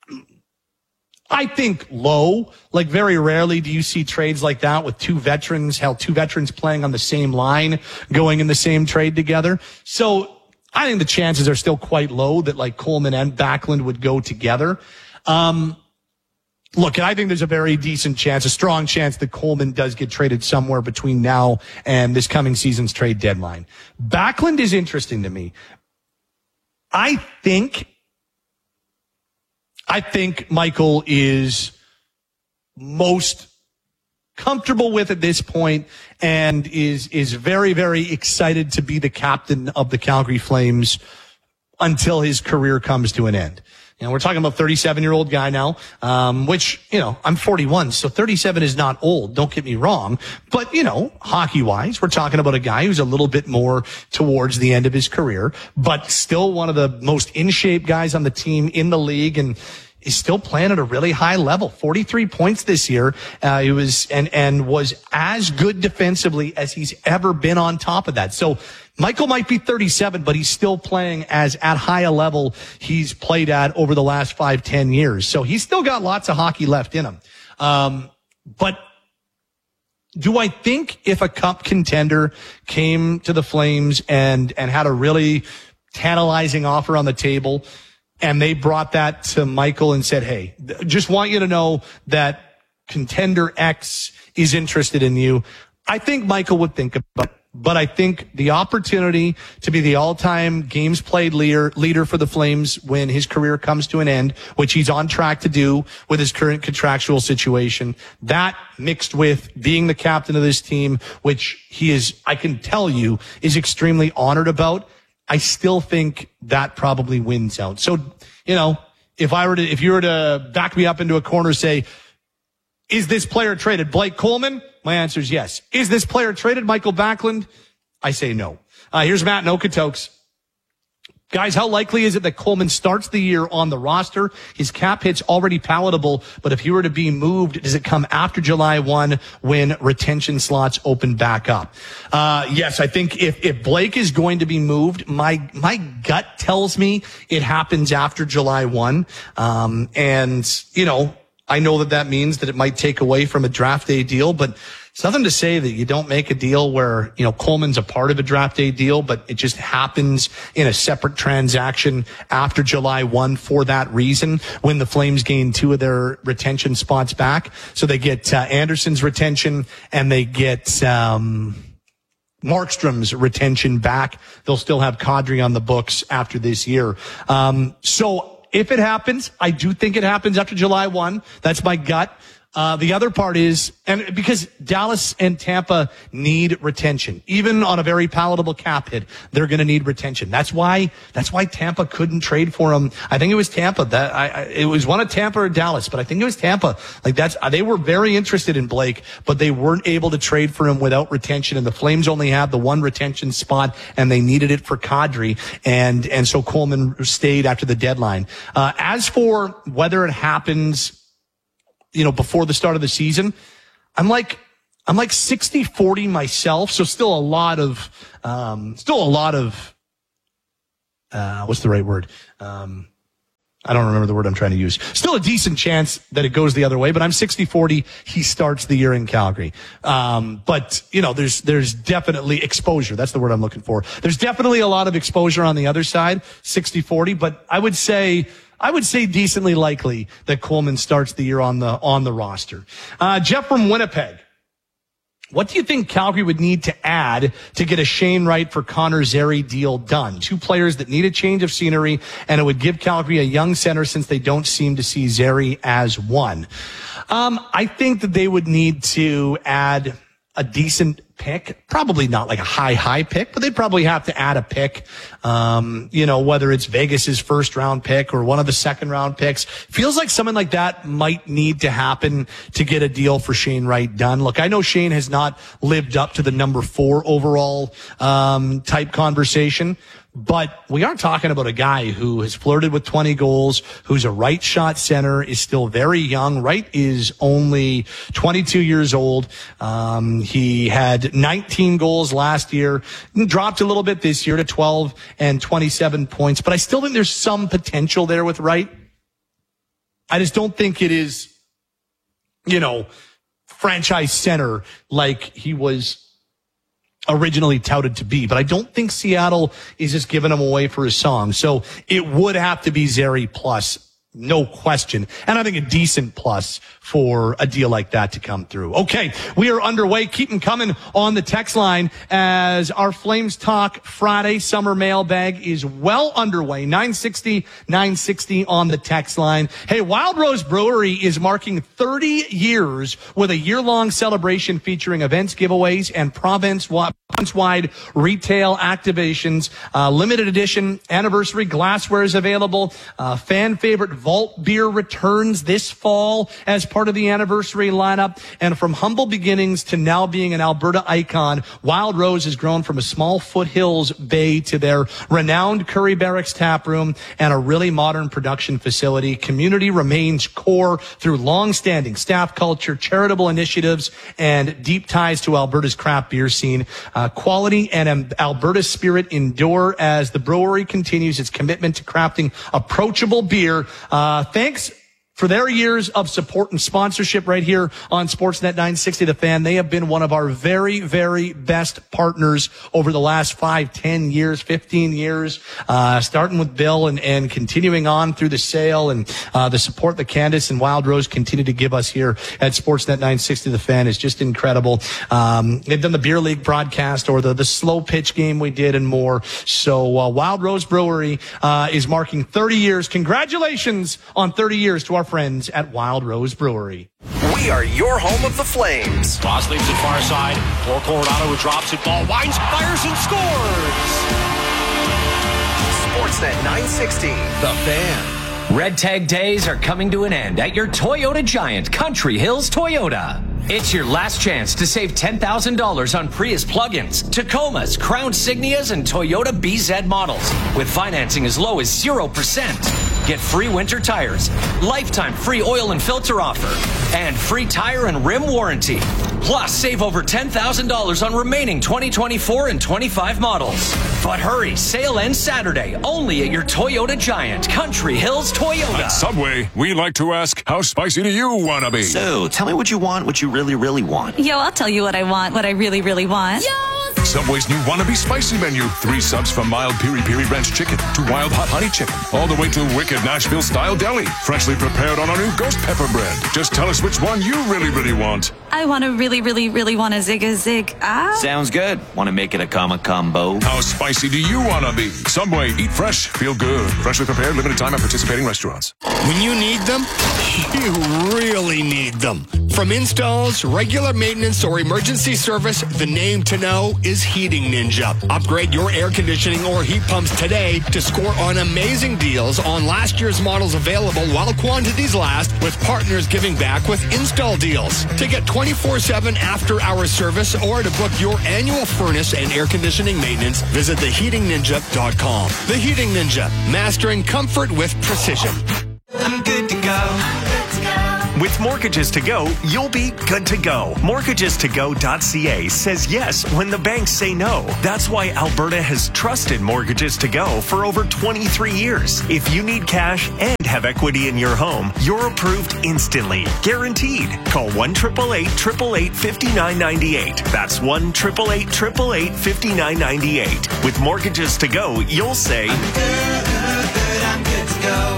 [SPEAKER 28] I think low. Like, very rarely do you see trades like that with two veterans, hell, two veterans playing on the same line, going in the same trade together. So, I think the chances are still quite low that like Coleman and Backlund would go together. Um, look, I think there's a very decent chance, a strong chance that Coleman does get traded somewhere between now and this coming season's trade deadline. Backlund is interesting to me. I think, I think Michael is most comfortable with at this point and is is very, very excited to be the captain of the Calgary Flames until his career comes to an end. You know, we're talking about thirty-seven-year-old guy now, um, which, you know, I'm forty-one, so thirty-seven is not old, don't get me wrong. But, you know, hockey-wise, we're talking about a guy who's a little bit more towards the end of his career, but still one of the most in-shape guys on the team in the league, and is still playing at a really high level. forty-three points this year. Uh, he was, and, and was as good defensively as he's ever been on top of that. So Michael might be thirty-seven, but he's still playing as at high a level he's played at over the last five, ten years. So he's still got lots of hockey left in him. Um, but do I think if a cup contender came to the Flames and, and had a really tantalizing offer on the table, and they brought that to Michael and said, hey, just want you to know that contender X is interested in you, I think Michael would think about it. But I think the opportunity to be the all-time games played leader, leader for the Flames when his career comes to an end, which he's on track to do with his current contractual situation, that mixed with being the captain of this team, which he is, I can tell you, is extremely honored about, I still think that probably wins out. So, you know, if I were to, if you were to back me up into a corner, say, is this player traded? Blake Coleman? My answer is yes. Is this player traded? Michael Backlund? I say no. Uh, here's Matt in Okotoks. Guys, how likely is it that Coleman starts the year on the roster? His cap hit's already palatable, but if he were to be moved, does it come after July first when retention slots open back up? Uh, yes, I think if, if Blake is going to be moved, my, my gut tells me it happens after July first. Um, and, you know, I know that that means that it might take away from a draft day deal, but it's nothing to say that you don't make a deal where, you know, Coleman's a part of a draft day deal, but it just happens in a separate transaction after July first for that reason when the Flames gain two of their retention spots back. So they get uh, Anderson's retention and they get um Markstrom's retention back. They'll still have Kadri on the books after this year. Um so if it happens, I do think it happens after July first. That's my gut. Uh, the other part is, and because Dallas and Tampa need retention, even on a very palatable cap hit, they're going to need retention. That's why, that's why Tampa couldn't trade for him. I think it was Tampa that I, I it was one of Tampa or Dallas, but I think it was Tampa. Like that's, they were very interested in Blake, but they weren't able to trade for him without retention. And the Flames only had the one retention spot and they needed it for Kadri. And, and so Coleman stayed after the deadline. Uh, as for whether it happens, you know, before the start of the season, I'm like, I'm like sixty forty myself. So still a lot of, um, still a lot of, uh, what's the right word? Um, I don't remember the word I'm trying to use. Still a decent chance that it goes the other way, but I'm sixty forty. He starts the year in Calgary. Um, but you know, there's, there's definitely exposure. That's the word I'm looking for. There's definitely a lot of exposure on the other side, sixty forty, but I would say, I would say decently likely that Coleman starts the year on the, on the roster. Uh, Jeff from Winnipeg. What do you think Calgary would need to add to get a Shane Wright for Connor Zary deal done? Two players that need a change of scenery, and it would give Calgary a young center since they don't seem to see Zary as one. Um, I think that they would need to add a decent pick, probably not like a high, high pick, but they'd probably have to add a pick. Um, you know, whether it's Vegas's first round pick or one of the second round picks, feels like something like that might need to happen to get a deal for Shane Wright done. Look, I know Shane has not lived up to the number four overall, um, type conversation, but we are talking about a guy who has flirted with twenty goals, who's a right shot center, is still very young. Wright is only twenty-two years old. Um, he had nineteen goals last year, dropped a little bit this year to twelve and twenty-seven points, but I still think there's some potential there with Wright. I just don't think it is, you know, franchise center like he was originally touted to be, but I don't think Seattle is just giving him away for his song. So it would have to be Zary plus, no question. And I think a decent plus for a deal like that to come through. Okay, we are underway. Keep them coming on the text line as our Flames Talk Friday summer mailbag is well underway. nine sixty, nine sixty on the text line. Hey, Wild Rose Brewery is marking thirty years with a year-long celebration featuring events, giveaways, and province-wide retail activations. Uh, limited edition anniversary glassware is available. Uh, fan favorite Vault beer returns this fall as part of the anniversary lineup. And from humble beginnings to now being an Alberta icon, Wild Rose has grown from a small foothills bay to their renowned Curry Barracks tap room and a really modern production facility. Community remains core through long-standing staff culture, charitable initiatives, and deep ties to Alberta's craft beer scene. Uh, quality and Alberta spirit endure as the brewery continues its commitment to crafting approachable beer. Uh, thanks for their years of support and sponsorship right here on Sportsnet nine sixty The Fan. They have been one of our very, very best partners over the last five, ten years, fifteen years, uh, starting with Bill and, and continuing on through the sale and, uh, the support that Candace and Wild Rose continue to give us here at Sportsnet nine sixty The Fan is just incredible. Um, they've done the Beer League broadcast or the, the slow pitch game we did and more. So, uh, Wild Rose Brewery, uh, is marking thirty years. Congratulations on thirty years to our friends at Wild Rose Brewery.
[SPEAKER 9] We are your home of the Flames.
[SPEAKER 16] Ross leaves it far side for Coronado, who drops it. Ball winds, fires, and scores.
[SPEAKER 9] Sportsnet nine sixty, The Fan.
[SPEAKER 1] Red Tag Days are coming to an end at your Toyota Giant, Country Hills Toyota. It's your last chance to save ten thousand dollars on Prius plug-ins, Tacomas, Crown Signias, and Toyota B Z models with financing as low as zero percent. Get free winter tires, lifetime free oil and filter offer, and free tire and rim warranty. Plus, save over ten thousand dollars on remaining twenty twenty-four and twenty-five models. But hurry, sale ends Saturday, only at your Toyota Giant, Country Hills Toyota.
[SPEAKER 24] At Subway, we like to ask, how spicy do you want to be?
[SPEAKER 2] So, tell me what you want, what you really, really want.
[SPEAKER 22] Yo, I'll tell you what I want, what I really, really want. Yo!
[SPEAKER 24] Subway's new Wannabe Spicy menu. Three subs from mild Piri Piri Ranch chicken to wild hot honey chicken, all the way to wicked Nashville-style deli. Freshly prepared on our new ghost pepper bread. Just tell us which one you really, really want.
[SPEAKER 3] I want to really, really, really want to zig a zig. Ah.
[SPEAKER 2] Sounds good. Want to make it a comma combo?
[SPEAKER 24] How spicy do you want to be? Subway, eat fresh, feel good. Freshly prepared, limited time at participating restaurants.
[SPEAKER 5] When you need them, you really need them. From installs, regular maintenance, or emergency service, the name to know is Heating Ninja. Upgrade your air conditioning or heat pumps today to score on amazing deals on last year's models available while quantities last, with partners giving back with install deals. To get twenty-four seven after-hour service or to book your annual furnace and air conditioning maintenance, visit the heating ninja dot com. The Heating Ninja, mastering comfort with precision.
[SPEAKER 21] I'm good to go. With Mortgages to Go, you'll be good to go. mortgages to go dot c a says yes when the banks say no. That's why Alberta has trusted Mortgages to Go for over twenty-three years. If you need cash and have equity in your home, you're approved instantly. Guaranteed. Call one eight eight eight, eight eight eight, five nine nine eight. That's one eight eight eight, eight eight eight, five nine nine eight. With Mortgages to Go, you'll say, I'm good, good, I'm good to go.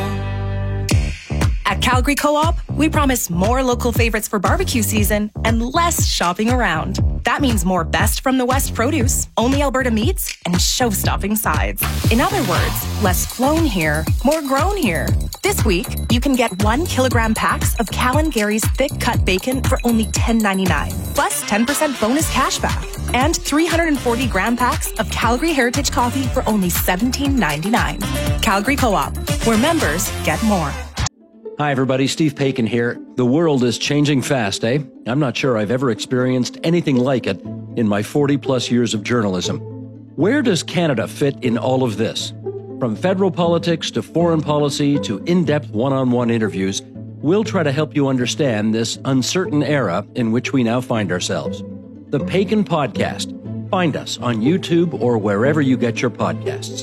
[SPEAKER 6] At Calgary Co-op, we promise more local favorites for barbecue season and less shopping around. That means more best from the West produce, only Alberta meats, and show-stopping sides. In other words, less flown here, more grown here. This week, you can get one kilogram packs of Callan Gary's thick-cut bacon for only ten ninety-nine, plus ten percent bonus cash back, and three hundred forty gram packs of Calgary Heritage Coffee for only seventeen ninety-nine. Calgary Co-op, where members get more.
[SPEAKER 7] Hi, everybody. Steve Paikin here. The world is changing fast, eh? I'm not sure I've ever experienced anything like it in my forty-plus years of journalism. Where does Canada fit in all of this? From federal politics to foreign policy to in-depth one-on-one interviews, we'll try to help you understand this uncertain era in which we now find ourselves. The Paikin Podcast. Find us on YouTube or wherever you get your podcasts.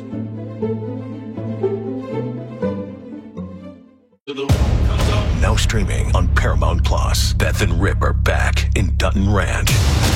[SPEAKER 8] Now streaming on Paramount Plus. Beth and Rip are back in Dutton Ranch.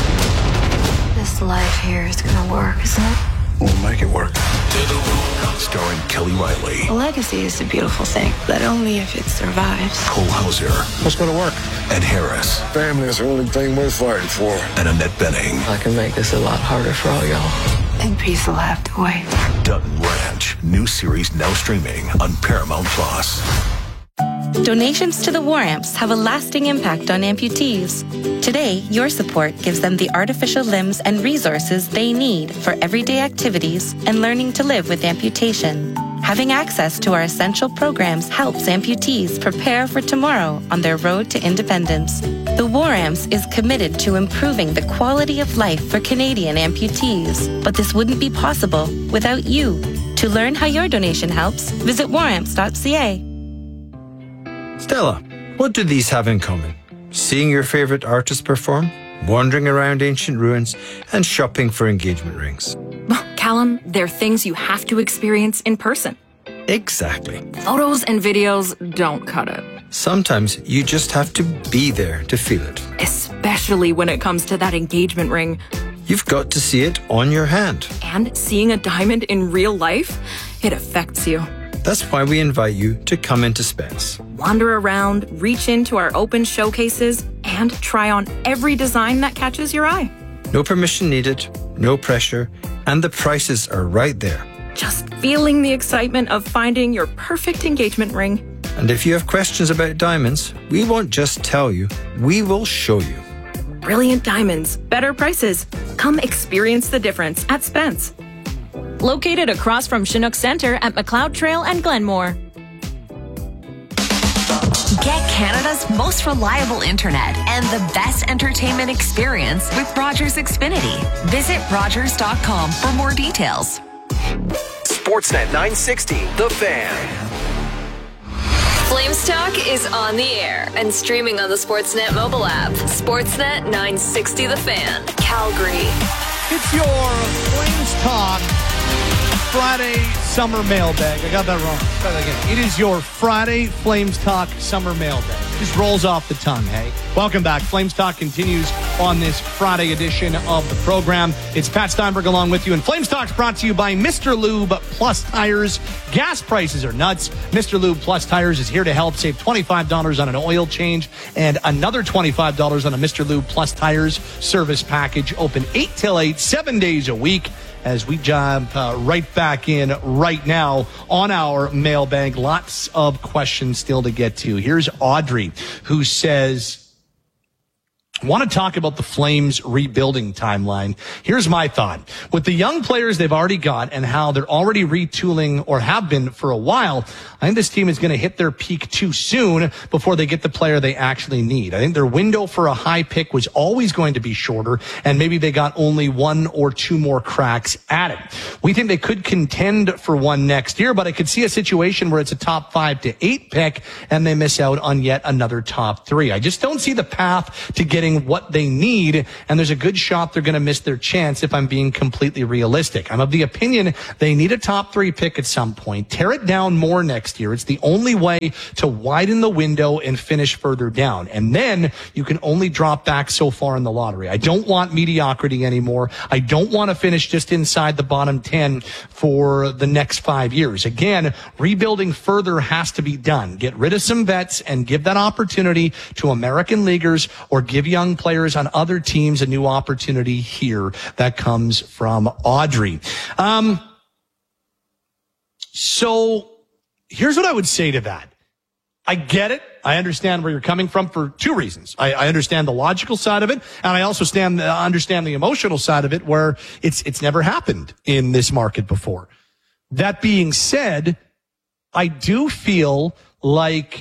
[SPEAKER 10] This life here is gonna work, isn't it?
[SPEAKER 8] We'll make it work. Starring Kelly Riley.
[SPEAKER 10] A legacy is a beautiful thing, but only if it survives.
[SPEAKER 8] Cole Hauser.
[SPEAKER 11] What's gonna work?
[SPEAKER 8] Ed Harris.
[SPEAKER 11] Family is the only thing worth fighting for.
[SPEAKER 8] And Annette Benning.
[SPEAKER 10] I can make this a lot harder for all y'all. And peace will have to wait.
[SPEAKER 8] Dutton Ranch. New series now streaming on Paramount Plus.
[SPEAKER 12] Donations to the War Amps have a lasting impact on amputees. Today, your support gives them the artificial limbs and resources they need for everyday activities and learning to live with amputation. Having access to our essential programs helps amputees prepare for tomorrow on their road to independence. The War Amps is committed to improving the quality of life for Canadian amputees, but this wouldn't be possible without you. To learn how your donation helps, visit war amps dot c a.
[SPEAKER 18] Stella, what do these have in common? Seeing your favorite artist perform, wandering around ancient ruins, and shopping for engagement rings.
[SPEAKER 19] Callum, they're things you have to experience in person.
[SPEAKER 18] Exactly.
[SPEAKER 19] Photos and videos don't cut it.
[SPEAKER 18] Sometimes you just have to be there to feel it.
[SPEAKER 19] Especially when it comes to that engagement ring.
[SPEAKER 18] You've got to see it on your hand.
[SPEAKER 19] And seeing a diamond in real life, it affects you.
[SPEAKER 18] That's why we invite you to come into Spence.
[SPEAKER 19] Wander around, reach into our open showcases, and try on every design that catches your eye.
[SPEAKER 18] No permission needed, no pressure, and the prices are right there.
[SPEAKER 19] Just feeling the excitement of finding your perfect engagement ring.
[SPEAKER 18] And if you have questions about diamonds, we won't just tell you, we will show you.
[SPEAKER 19] Brilliant diamonds, better prices. Come experience the difference at Spence.
[SPEAKER 29] Located across from Chinook Center at McLeod Trail and Glenmore.
[SPEAKER 4] Get Canada's most reliable internet and the best entertainment experience with Rogers Xfinity. Visit rogers dot com for more details.
[SPEAKER 9] Sportsnet nine sixty, The Fan.
[SPEAKER 4] Flames Talk is on the air and streaming on the Sportsnet mobile app. Sportsnet nine sixty The Fan, Calgary.
[SPEAKER 28] It's your Flames Talk Friday summer mailbag. I got that wrong. Try that again. It is your Friday Flames Talk summer mailbag. Just rolls off the tongue, hey? Welcome back. Flames Talk continues on this Friday edition of the program. It's Pat Steinberg along with you. And Flames Talk's brought to you by Mister Lube Plus Tires. Gas prices are nuts. Mister Lube Plus Tires is here to help save twenty-five dollars on an oil change and another twenty-five dollars on a Mister Lube Plus Tires service package. Open eight till eight, seven days a week. As we jump uh, right back in right now on our mailbag. Lots of questions still to get to. Here's Audrey, who says, I want to talk about the Flames rebuilding timeline. Here's my thought. With the young players they've already got and how they're already retooling or have been for a while, I think this team is going to hit their peak too soon before they get the player they actually need. I think their window for a high pick was always going to be shorter, and maybe they got only one or two more cracks at it. We think they could contend for one next year, but I could see a situation where it's a top five to eight pick and they miss out on yet another top three. I just don't see the path to getting what they need, and there's a good shot they're going to miss their chance if I'm being completely realistic. I'm of the opinion they need a top three pick at some point. Tear it down more next year. It's the only way to widen the window and finish further down. And then you can only drop back so far in the lottery. I don't want mediocrity anymore. I don't want to finish just inside the bottom ten for the next five years. Again, rebuilding further has to be done. Get rid of some vets and give that opportunity to American leaguers, or give young players on other teams a new opportunity here. That comes from Audrey. Um, so here's what I would say to that. I get it. I understand where you're coming from for two reasons. I, I understand the logical side of it, and I also stand, uh, understand the emotional side of it, where it's it's never happened in this market before. That being said, I do feel like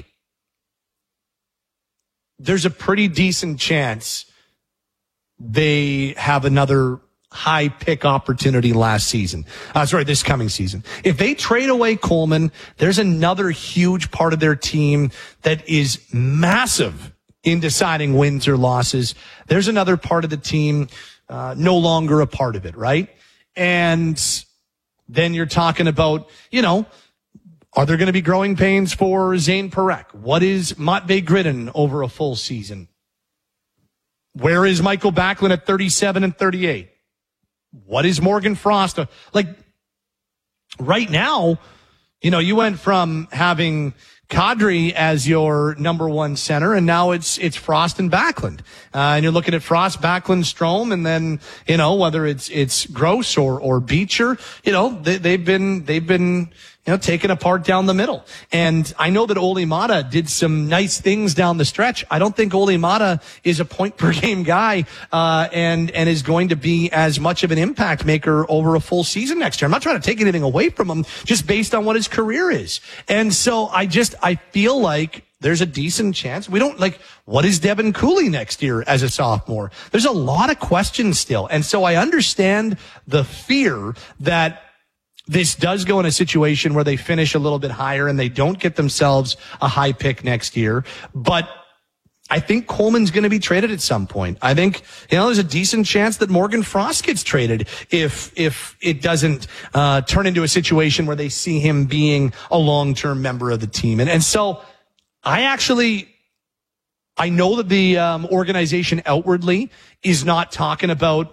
[SPEAKER 28] there's a pretty decent chance they have another high pick opportunity last season. Uh, sorry, this coming season. If they trade away Coleman, there's another huge part of their team that is massive in deciding wins or losses. There's another part of the team uh, no longer a part of it, right? And then you're talking about, you know, are there going to be growing pains for Zane Parekh? What is Matvei Gridin over a full season? Where is Michael Backlund at thirty-seven and thirty-eight? What is Morgan Frost? Like, right now, you know, you went from having Kadri as your number one center, and now it's it's Frost and Backlund. Uh, and you're looking at Frost, Backlund, Strome, and then, you know, whether it's it's Gross or or Beecher, you know, they, they've been they've been you know taken apart down the middle. And I know that Olli Mata did some nice things down the stretch. I don't think Olli Mata is a point per game guy, uh, and and is going to be as much of an impact maker over a full season next year. I'm not trying to take anything away from him, just based on what his career is. And so I just I feel like there's a decent chance. We don't like, what is Devin Cooley next year as a sophomore? There's a lot of questions still. And so I understand the fear that this does go in a situation where they finish a little bit higher and they don't get themselves a high pick next year. But I think Coleman's going to be traded at some point. I think, you know, there's a decent chance that Morgan Frost gets traded if, if it doesn't, uh, turn into a situation where they see him being a long-term member of the team. And, and so I actually, I know that the, um, organization outwardly is not talking about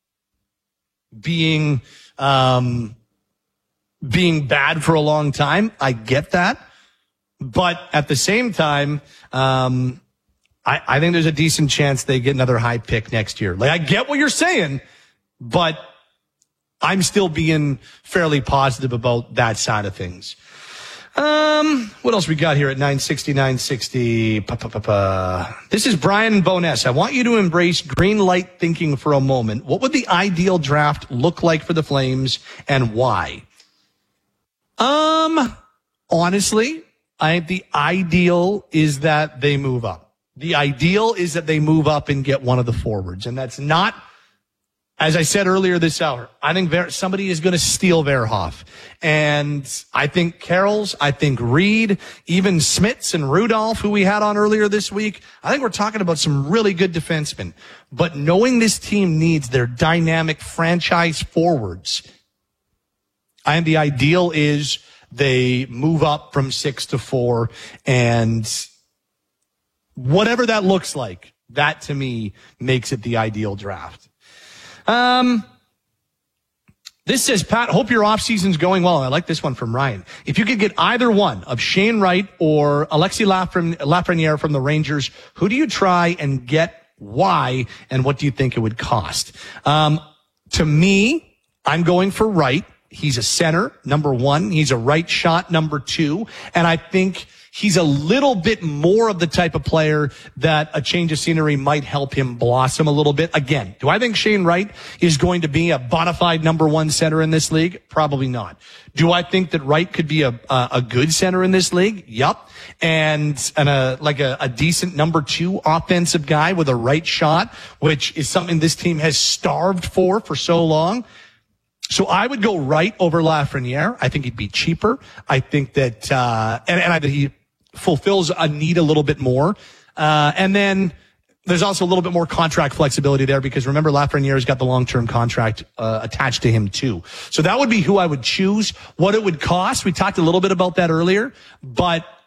[SPEAKER 28] being, um, being bad for a long time. I get that. But at the same time, um, I, I think there's a decent chance they get another high pick next year. Like, I get what you're saying, but I'm still being fairly positive about that side of things. Um, what else we got here at nine sixty, nine sixty? Pa, pa, pa, pa. This is Brian Boness. I want you to embrace green light thinking for a moment. What would the ideal draft look like for the Flames, and why? Um, honestly, I think the ideal is that they move up. The ideal is that they move up and get one of the forwards. And that's not, as I said earlier this hour, I think Ver, somebody is going to steal Verhoff. And I think Carroll's, I think Reed, even Smits and Rudolph, who we had on earlier this week, I think we're talking about some really good defensemen. But knowing this team needs their dynamic franchise forwards, I think the ideal is they move up from six to four, and whatever that looks like, that to me makes it the ideal draft. Um, this says, Pat, hope your offseason's going well. And I like this one from Ryan. If you could get either one of Shane Wright or Alexis Lafreniere from the Rangers, who do you try and get? Why? And what do you think it would cost? Um, to me, I'm going for Wright. He's a center, number one. He's a right shot, number two. And I think he's a little bit more of the type of player that a change of scenery might help him blossom a little bit. Again, do I think Shane Wright is going to be a bona fide number one center in this league? Probably not. Do I think that Wright could be a a, a good center in this league? Yup. And and a like a, a decent number two offensive guy with a right shot, which is something this team has starved for for so long. So I would go Wright over Lafreniere. I think he'd be cheaper. I think that, uh, and, and I think he fulfills a need a little bit more. Uh, and then there's also a little bit more contract flexibility there because remember Lafreniere's got the long-term contract, uh, attached to him too. So that would be who I would choose. What it would cost, we talked a little bit about that earlier, but